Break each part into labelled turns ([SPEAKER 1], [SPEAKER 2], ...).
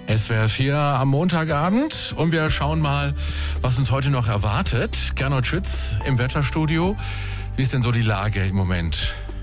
[SPEAKER 1] SWR 4 am Montagabend und wir schauen mal, was uns heute noch erwartet. Gernot Schütz im Wetterstudio. Wie ist denn so die Lage im Moment?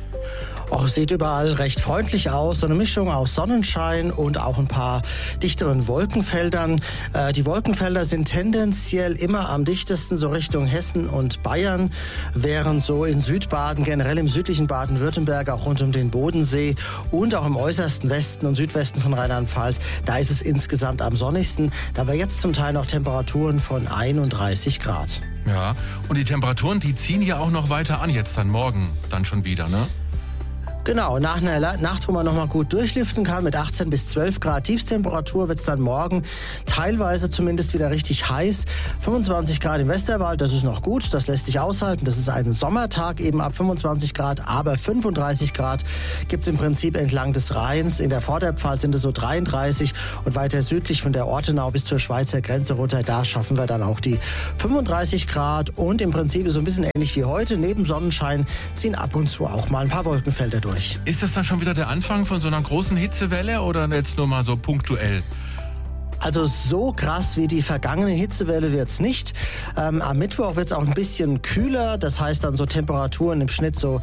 [SPEAKER 2] Sieht überall recht freundlich aus. So eine Mischung aus Sonnenschein und auch ein paar dichteren Wolkenfeldern. Die Wolkenfelder sind tendenziell immer am dichtesten so Richtung Hessen und Bayern, während so in Südbaden, generell im südlichen Baden-Württemberg, auch rund um den Bodensee und auch im äußersten Westen und Südwesten von Rheinland-Pfalz, da ist es insgesamt am sonnigsten. Da haben wir jetzt zum Teil noch Temperaturen von 31 Grad.
[SPEAKER 1] Ja, und die Temperaturen, die ziehen ja auch noch weiter an, jetzt dann morgen dann schon wieder, ne?
[SPEAKER 2] Genau, nach einer Nacht, wo man nochmal gut durchlüften kann, mit 18 bis 12 Grad Tiefstemperatur wird es dann morgen teilweise zumindest wieder richtig heiß. 25 Grad im Westerwald, das ist noch gut, das lässt sich aushalten. Das ist ein Sommertag eben ab 25 Grad, aber 35 Grad gibt es im Prinzip entlang des Rheins. In der Vorderpfalz sind es so 33 und weiter südlich von der Ortenau bis zur Schweizer Grenze runter, da schaffen wir dann auch die 35 Grad. Und im Prinzip ist so ein bisschen ähnlich wie heute. Neben Sonnenschein ziehen ab und zu auch mal ein paar Wolkenfelder durch.
[SPEAKER 1] Ist das dann schon wieder der Anfang von so einer großen Hitzewelle oder jetzt nur mal so punktuell?
[SPEAKER 2] Also so krass wie die vergangene Hitzewelle wird's nicht. Am Mittwoch wird's auch ein bisschen kühler. Das heißt dann so Temperaturen im Schnitt so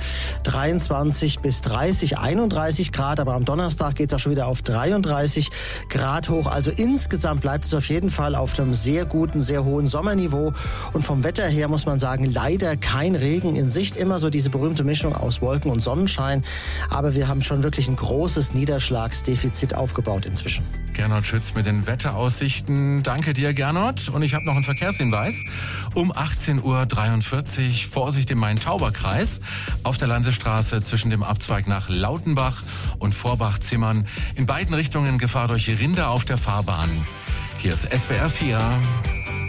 [SPEAKER 2] 23 bis 30, 31 Grad. Aber am Donnerstag geht's auch schon wieder auf 33 Grad hoch. Also insgesamt bleibt es auf jeden Fall auf einem sehr guten, sehr hohen Sommerniveau. Und vom Wetter her muss man sagen, leider kein Regen in Sicht. Immer so diese berühmte Mischung aus Wolken und Sonnenschein. Aber wir haben schon wirklich ein großes Niederschlagsdefizit aufgebaut inzwischen.
[SPEAKER 1] Gernot Schütz mit den Wetteraussichten. Danke dir, Gernot. Und ich habe noch einen Verkehrshinweis. Um 18:43 Uhr Vorsicht im Main-Tauber-Kreis auf der Landesstraße zwischen dem Abzweig nach Lautenbach und Vorbach-Zimmern. In beiden Richtungen Gefahr durch Rinder auf der Fahrbahn. Hier ist SWR 4.